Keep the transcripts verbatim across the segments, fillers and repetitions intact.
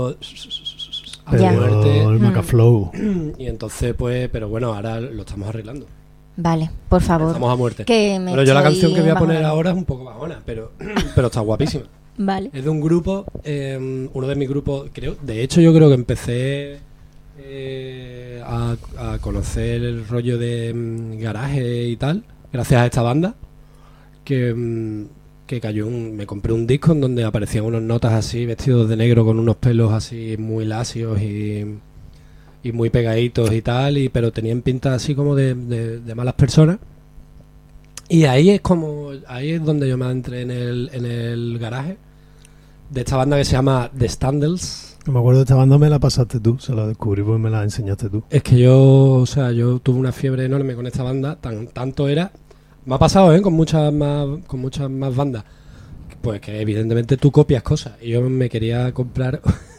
a Ya. muerte. el Macaflow. Y entonces, pues, pero bueno, ahora lo estamos arreglando. Vale, por favor. Estamos a muerte. Que me Bueno, yo la estoy canción que voy a poner bajona. ahora es un poco bajona, pero, pero está guapísima. Vale. Es de un grupo, eh, uno de mis grupos, creo. De hecho, yo creo que empecé eh, a, a conocer el rollo de mm, garaje y tal, gracias a esta banda, que, mm, que cayó un, me compré un disco en donde aparecían unos notas así, vestidos de negro con unos pelos así muy lacios y, y muy pegaditos y tal, y pero tenían pinta así como de, de, de malas personas. Y ahí es como, ahí es donde yo me entré en el, en el garaje de esta banda que se llama The Standells. Me acuerdo de esta banda, me la pasaste tú, se la descubrí porque me la enseñaste tú. Es que yo, o sea, yo tuve una fiebre enorme con esta banda, tan, tanto era, me ha pasado, ¿eh? Con muchas más, con muchas más bandas, pues que evidentemente tú copias cosas. Y yo me quería comprar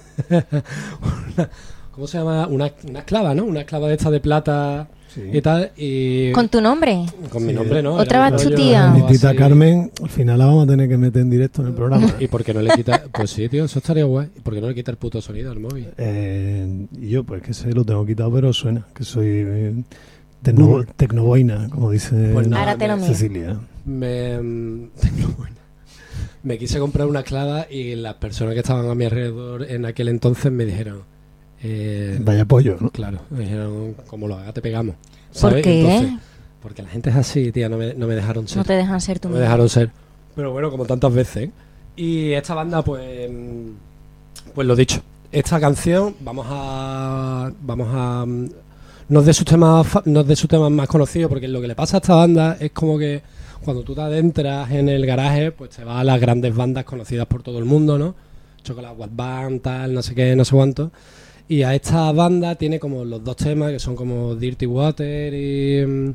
una, ¿cómo se llama? Una, una esclava, ¿no? Una esclava de esta de plata. Sí. Y tal, y ¿Con tu nombre? con mi Sí. nombre, ¿no? Otra Era un bachutía. rollo Mi tita así. Carmen, al final la vamos a tener que meter en directo en el programa. ¿Y por qué no le quita? Pues sí, tío, eso estaría guay. ¿Y por qué no le quita el puto sonido al móvil? Eh, y yo, pues que sé, lo tengo quitado, pero suena, que soy eh, tecno, tecnoboina, como dice Pues nada, Ahora te lo miro. Cecilia. Me, mm, tengo buena. Me quise comprar una esclava y las personas que estaban a mi alrededor en aquel entonces me dijeron, eh, Vaya pollo, ¿no? claro, me dijeron, como lo haga te pegamos. ¿Por ¿sabes? qué? Entonces, porque la gente es así, tía, no me, no me dejaron ser. No te dejan ser tú No me mismo. dejaron ser. Pero bueno, como tantas veces. ¿eh? Y esta banda, pues, mm, pues lo dicho. Esta canción, vamos a, vamos a, mm, no es de sus temas, fa- no es de sus temas más conocidos, porque lo que le pasa a esta banda es como que cuando tú te adentras en el garaje, pues te vas a las grandes bandas conocidas por todo el mundo, ¿no? Chocolate What Band, tal, no sé qué, no sé cuánto. Y a esta banda tiene como los dos temas que son como Dirty Water y mm,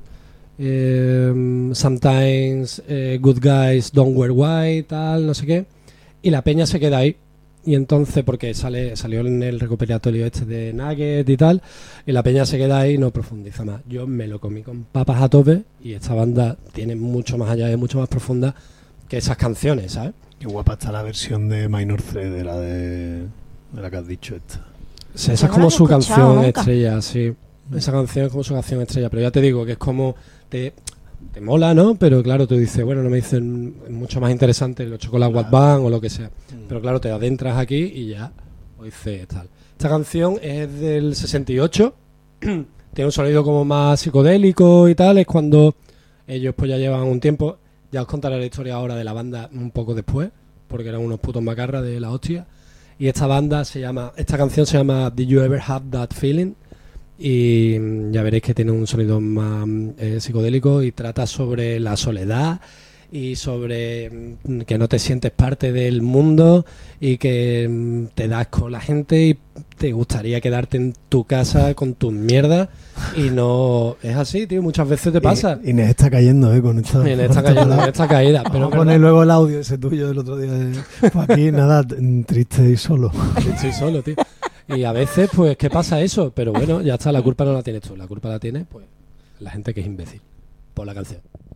eh, Sometimes eh, Good Guys Don't Wear White, tal, no sé qué. Y la peña se queda ahí. Y entonces, porque sale salió en el recopilatorio este de Nugget y tal, y la peña se queda ahí y no profundiza más. Yo me lo comí con papas a tope y esta banda tiene mucho más allá, es mucho más profunda que esas canciones, ¿sabes? Qué guapa está la versión de Minor Threat, de la de, de la que has dicho esta. O sea, esa es Yo no como la he su escuchado canción nunca. estrella, sí. Esa canción es como su canción estrella, pero ya te digo que es como te, te mola, ¿no? Pero claro, tú dices, bueno, no me dicen mucho más interesante los Chocolate What Band o lo que sea. Pero claro, te adentras aquí y ya, o dices tal. Esta canción es del sesenta y ocho, tiene un sonido como más psicodélico y tal, es cuando ellos pues ya llevan un tiempo, ya os contaré la historia ahora de la banda un poco después, porque eran unos putos macarras de la hostia. Y esta banda se llama, esta canción se llama Did You Ever Have That Feeling? Y mm, ya veréis que tiene un sonido más eh, psicodélico y trata sobre la soledad y sobre mm, que no te sientes parte del mundo y que mm, te das con la gente y te gustaría quedarte en tu casa con tus mierdas y no es así, tío, muchas veces te pasa I- Inés está cayendo, ¿eh? Con esta, en esta, con esta caída, en palabra. esta caída. Pero Vamos a es poner verdad, luego el audio ese tuyo del otro día. De, pues aquí, nada, t- triste y solo. estoy solo, tío. Y a veces, pues, ¿qué pasa eso? Pero bueno, ya está, la culpa no la tienes tú, la culpa la tiene, pues, la gente que es imbécil por la canción.